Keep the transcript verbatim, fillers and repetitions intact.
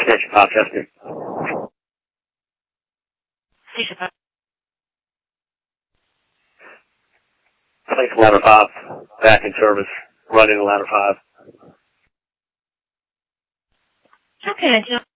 Station five, Chester. Station five. Place ladder five, back in service, running ladder five. Okay,